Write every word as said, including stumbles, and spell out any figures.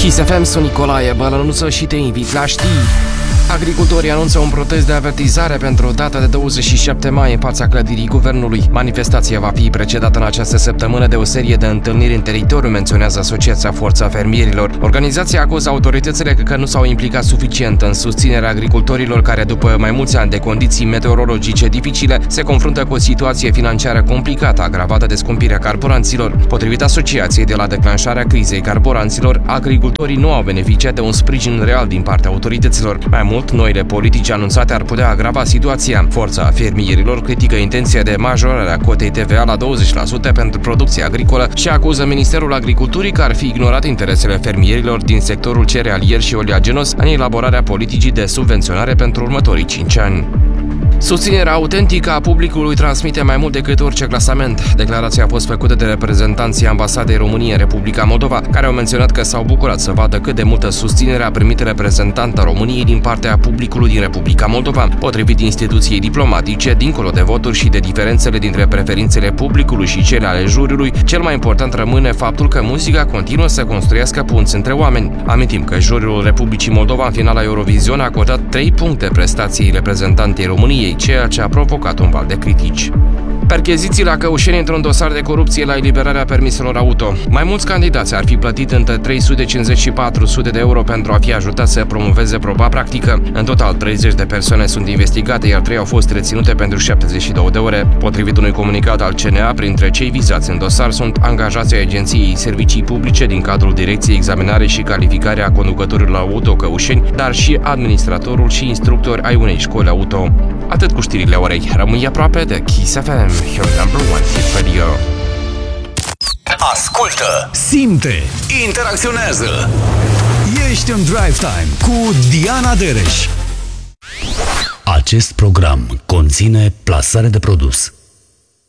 Kiss F M, sunt Nicolae Bălănuță și te invit la știri. Agricultorii anunță un protest de avertizare pentru data de douăzeci și șapte mai în fața clădirii guvernului. Manifestația va fi precedată în această săptămână de o serie de întâlniri în teritoriu, menționează Asociația Forța Fermierilor. Organizația acuză autoritățile că nu s-au implicat suficient în susținerea agricultorilor care, după mai mulți ani de condiții meteorologice dificile, se confruntă cu o situație financiară complicată, agravată de scumpirea carburanților. Potrivit asociației, de la declanșarea crizei carburanților, agricultorii nu au beneficiat de un sprijin real din partea autorităților. Mai mult, noile politici anunțate ar putea agrava situația. Forța Fermierilor critică intenția de majorare a cotei T V A la douăzeci la sută pentru producția agricolă și acuză Ministerul Agriculturii că ar fi ignorat interesele fermierilor din sectorul cerealier și oleaginos în elaborarea politicii de subvenționare pentru următorii cinci ani. Susținerea autentică a publicului transmite mai mult decât orice clasament. Declarația a fost făcută de reprezentanții Ambasadei României în Republica Moldova, care au menționat că s-au bucurat să vadă cât de multă susținere a primit reprezentanta României din partea publicului din Republica Moldova. Potrivit instituției diplomatice, dincolo de voturi și de diferențele dintre preferințele publicului și cele ale juriului, cel mai important rămâne faptul că muzica continuă să construiască punți între oameni. Amintim că juriul Republicii Moldova în finala Eurovision a acordat trei puncte prestației reprezentantei României, ceea ce a provocat un val de critici. Percheziții la Căușeni într-un dosar de corupție la eliberarea permiselor auto. Mai mulți candidați ar fi plătit între trei sute cincizeci și patru sute de euro pentru a fi ajutați să promoveze proba practică. În total, treizeci de persoane sunt investigate, iar trei au fost reținute pentru șaptezeci și două de ore. Potrivit unui comunicat al C N A, printre cei vizați în dosar sunt angajații Agenției Servicii Publice din cadrul Direcției Examinare și Calificare a Conducătorilor Auto Căușeni, dar și administratorul și instructori ai unei școli auto. Atât cu știrile orei. Rămâi aproape de Kiss F M, your number one hit radio. Ascultă, simte, interacționează. Ești în Drive Time cu Diana Dereș. Acest program conține plasare de produs.